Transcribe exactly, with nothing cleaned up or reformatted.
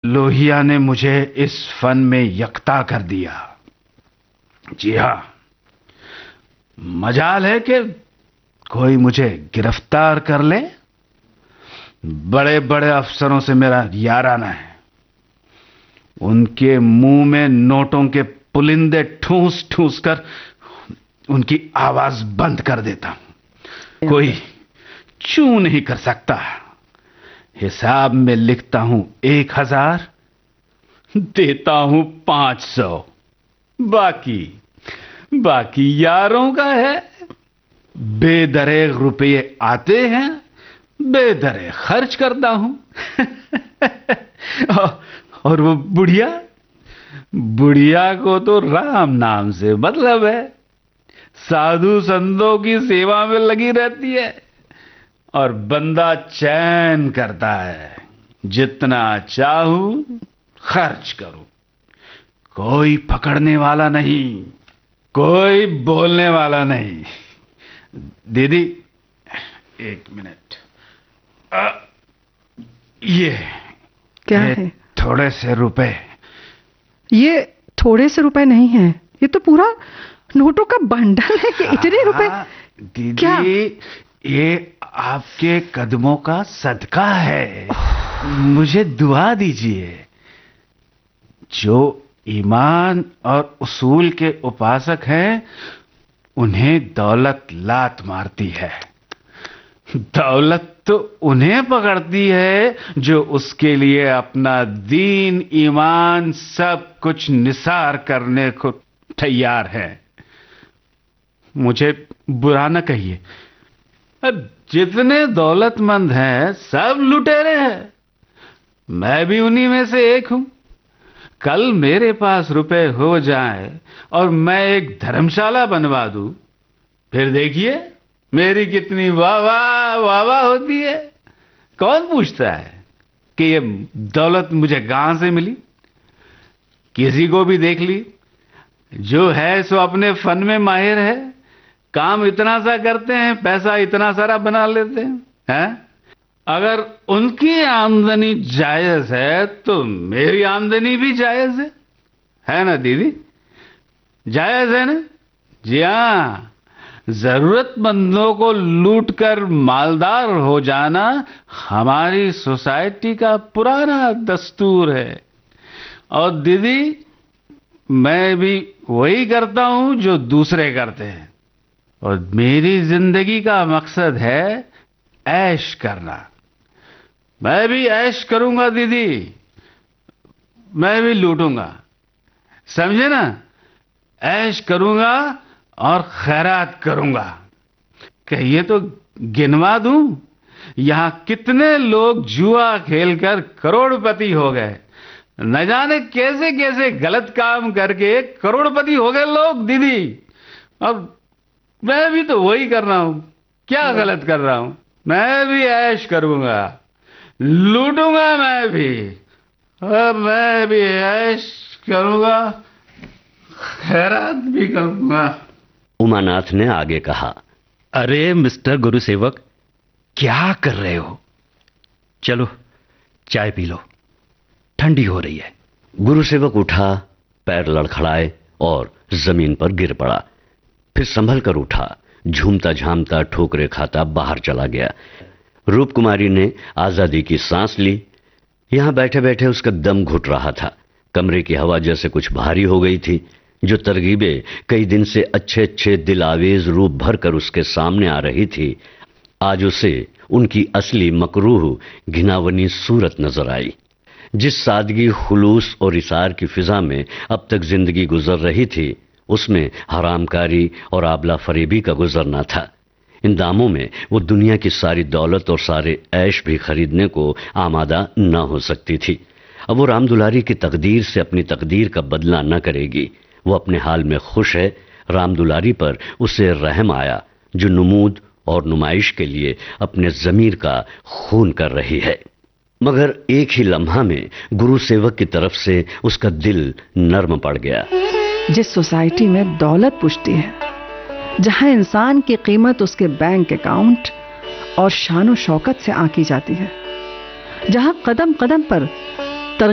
लोहिया ने मुझे इस फन में यकता कर दिया। जी हां, मजाल है कि कोई मुझे गिरफ्तार कर ले। बड़े बड़े अफसरों से मेरा याराना है। उनके मुंह में नोटों के पुलिंदे ठूस ठूस कर उनकी आवाज बंद कर देता हूं। कोई चू नहीं कर सकता। हिसाब में लिखता हूं एक हजार, देता हूं पांच सौ। बाकी बाकी यारों का है। बेदरेग रुपये आते हैं, बेदरे खर्च करता हूं। और वो बुढ़िया बुढ़िया को तो राम नाम से मतलब है। साधु संतों की सेवा में लगी रहती है और बंदा चैन करता है। जितना चाहूं खर्च करूं, कोई पकड़ने वाला नहीं, कोई बोलने वाला नहीं। दीदी एक मिनट। आ, ये क्या ये है? थोड़े से रुपए। ये थोड़े से रुपए नहीं है, ये तो पूरा नोटों का बंडल है। कि इतने रुपए? दीदी क्या? ये आपके कदमों का सदका है। मुझे दुआ दीजिए। जो ईमान और उसूल के उपासक हैं, उन्हें दौलत लात मारती है। दौलत तो उन्हें पकड़ती है जो उसके लिए अपना दीन ईमान सब कुछ निसार करने को तैयार है। मुझे बुरा न कहिए, जितने दौलतमंद हैं सब लुटेरे हैं। मैं भी उन्हीं में से एक हूं। कल मेरे पास रुपए हो जाए और मैं एक धर्मशाला बनवा दूं, फिर देखिए मेरी कितनी वाह वाह वाह वाह होती है। कौन पूछता है कि ये दौलत मुझे कहां से मिली। किसी को भी देख ली, जो है सो अपने फन में माहिर है। काम इतना सा करते हैं, पैसा इतना सारा बना लेते हैं, हैं? अगर उनकी आमदनी जायज है तो मेरी आमदनी भी जायज है, है ना दीदी? जायज है ना? जी हां, जरूरतमंदों को लूटकर मालदार हो जाना हमारी सोसाइटी का पुराना दस्तूर है। और दीदी, मैं भी वही करता हूं जो दूसरे करते हैं। और मेरी जिंदगी का मकसद है ऐश करना। मैं भी ऐश करूंगा दीदी, मैं भी लूटूंगा, समझे ना? ऐश करूंगा और खैरात करूंगा। कहिए तो गिनवा दूं, यहां कितने लोग जुआ खेलकर करोड़पति हो गए। न जाने कैसे कैसे गलत काम करके करोड़पति हो गए लोग दीदी। अब मैं भी तो वही कर रहा हूं। क्या गलत कर रहा हूं? मैं भी ऐश करूंगा, लूटूंगा मैं भी। अब मैं भी ऐश करूंगा, खैरात भी करूंगा। उमानाथ ने आगे कहा, अरे मिस्टर गुरुसेवक, क्या कर रहे हो? चलो चाय पी लो, ठंडी हो रही है। गुरुसेवक उठा, पैर लड़खड़ाए और जमीन पर गिर पड़ा। फिर संभल कर उठा, झूमता झामता ठोकरे खाता बाहर चला गया। रूप कुमारी ने आजादी की सांस ली। यहां बैठे बैठे उसका दम घुट रहा था। कमरे की हवा जैसे कुछ भारी हो गई थी। जो तरगीबें कई दिन से अच्छे अच्छे दिल आवेज रूप भरकर उसके सामने आ रही थी, आज उसे उनकी असली मकरूह घिनावनी सूरत नजर आई। जिस सादगी, खुलूस और इसार की फिजा में अब तक जिंदगी गुजर रही थी, उसमें हरामकारी और आबला फरेबी का गुजरना था। इन दामों में वो दुनिया की सारी दौलत और सारे ऐश भी खरीदने को आमादा न हो सकती थी। अब वो राम दुलारी की तकदीर से अपनी तकदीर का बदला न करेगी। वो अपने हाल में खुश है। राम दुलारी पर उसे रहम आया, जो नुमूद और नुमाइश के लिए अपने जमीर का खून कर रही है। मगर एक ही लम्हा में गुरु सेवक की तरफ से उसका दिल नर्म पड़ गया। जिस सोसाइटी में दौलत पुछती है, जहां इंसान की कीमत उसके बैंक अकाउंट और शान और शौकत से आंकी जाती है, जहां कदम कदम पर